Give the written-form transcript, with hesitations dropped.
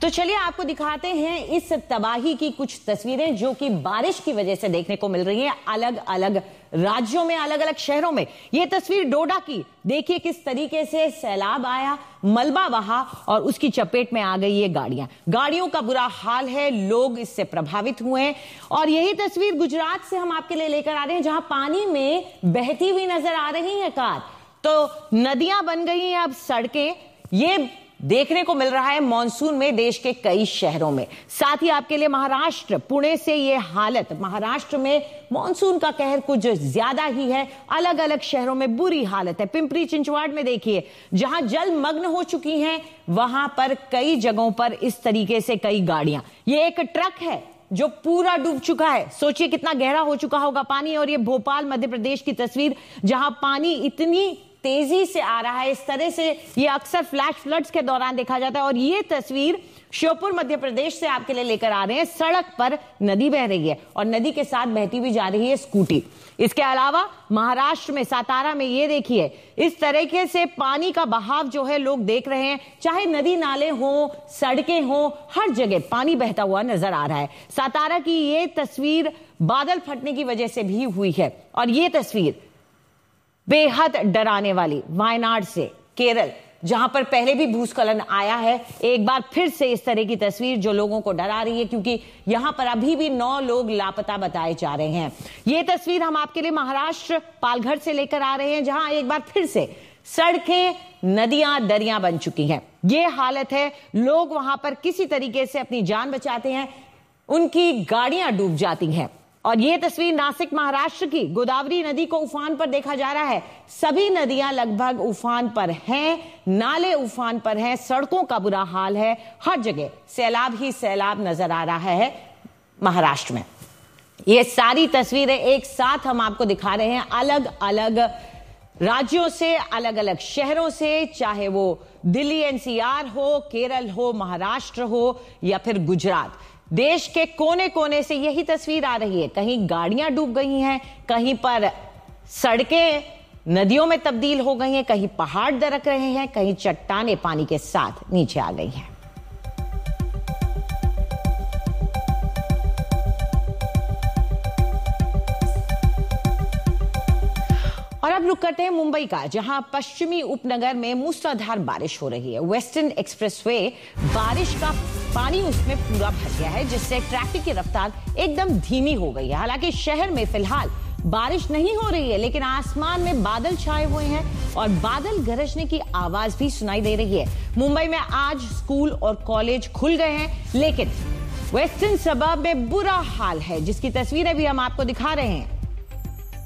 तो चलिए आपको दिखाते हैं इस तबाही की कुछ तस्वीरें जो कि बारिश की वजह से देखने को मिल रही हैं अलग अलग राज्यों में, अलग अलग शहरों में। यह तस्वीर डोडा की, देखिए किस तरीके से सैलाब आया, मलबा बहा और उसकी चपेट में आ गई ये गाड़ियों का बुरा हाल है, लोग इससे प्रभावित हुए हैं। और यही तस्वीर गुजरात से हम आपके लिए लेकर आ रहे हैं, जहां पानी में बहती हुई नजर आ रही है कार। तो नदियां बन गई हैं, अब सड़कें, ये देखने को मिल रहा है मॉनसून में देश के कई शहरों में। साथ ही आपके लिए महाराष्ट्र, पुणे से ये हालत, महाराष्ट्र में मॉनसून का कहर कुछ ज्यादा ही है, अलग अलग शहरों में बुरी हालत है। पिंपरी चिंचवाड़ में देखिए, जहां जलमग्न हो चुकी हैं, वहां पर कई जगहों पर इस तरीके से कई गाड़ियां, ये एक ट्रक है जो पूरा डूब चुका है। सोचिए कितना गहरा हो चुका होगा पानी। और ये भोपाल मध्य प्रदेश की तस्वीर, जहां पानी इतनी तेजी से आ रहा है, इस तरह से ये अक्सर फ्लैश फ्लड्स के दौरान देखा जाता है। और ये तस्वीर श्योपुर मध्य प्रदेश से आपके लिए लेकर आ रहे हैं। सड़क पर नदी बह रही है और नदी के साथ बहती हुई जा रही है स्कूटी। इसके अलावा महाराष्ट्र में सातारा में ये देखिए, इस तरीके से पानी का बहाव जो है लोग देख रहे हैं, चाहे नदी नाले हो, सड़कें हो, हर जगह पानी बहता हुआ नजर आ रहा है। सातारा की ये तस्वीर बादल फटने की वजह से भी हुई है। और ये तस्वीर बेहद डराने वाली, वायनाड से केरल, जहां पर पहले भी भूस्खलन आया है, एक बार फिर से इस तरह की तस्वीर जो लोगों को डरा रही है, क्योंकि यहां पर अभी भी 9 लोग लापता बताए जा रहे हैं। यह तस्वीर हम आपके लिए महाराष्ट्र पालघर से लेकर आ रहे हैं, जहां एक बार फिर से सड़कें, नदियां, दरियां बन चुकी हैं। यह हालत है, लोग वहां पर किसी तरीके से अपनी जान बचाते हैं, उनकी गाड़ियां डूब जाती हैं। और यह तस्वीर नासिक महाराष्ट्र की, गोदावरी नदी को उफान पर देखा जा रहा है। सभी नदियां लगभग उफान पर हैं, नाले उफान पर हैं, सड़कों का बुरा हाल है, हर जगह सैलाब ही सैलाब नजर आ रहा है महाराष्ट्र में। ये सारी तस्वीरें एक साथ हम आपको दिखा रहे हैं, अलग अलग राज्यों से, अलग अलग शहरों से, चाहे वो दिल्ली एनसीआर हो, केरल हो, महाराष्ट्र हो या फिर गुजरात। देश के कोने कोने से यही तस्वीर आ रही है। कहीं गाड़ियां डूब गई हैं, कहीं पर सड़कें नदियों में तब्दील हो गई हैं, कहीं पहाड़ दरक रहे हैं, कहीं चट्टानें पानी के साथ नीचे आ गई हैं। और अब रुक करते हैं मुंबई का, जहां पश्चिमी उपनगर में मूसलाधार बारिश हो रही है। वेस्टर्न एक्सप्रेसवे, बारिश का पानी उसमें पूरा भर गया है, जिससे ट्रैफिक की रफ्तार एकदम धीमी हो गई है। हालांकि शहर में फिलहाल बारिश नहीं हो रही है, लेकिन आसमान में बादल छाए हुए हैं और बादल गरजने की आवाज भी सुनाई दे रही है। मुंबई में आज स्कूल और कॉलेज खुल गए हैं, लेकिन वेस्टर्न सबर्ब में बुरा हाल है, जिसकी तस्वीरें भी हम आपको दिखा रहे हैं।